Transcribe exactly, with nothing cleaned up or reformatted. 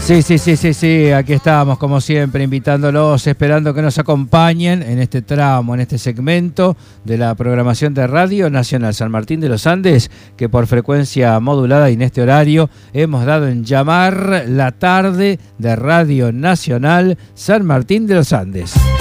Sí, sí, sí, sí, sí, aquí estamos como siempre invitándolos, esperando que nos acompañen en este tramo, en este segmento de la programación de Radio Nacional San Martín de los Andes, que por frecuencia modulada y en este horario hemos dado en llamar la tarde de Radio Nacional San Martín de los Andes.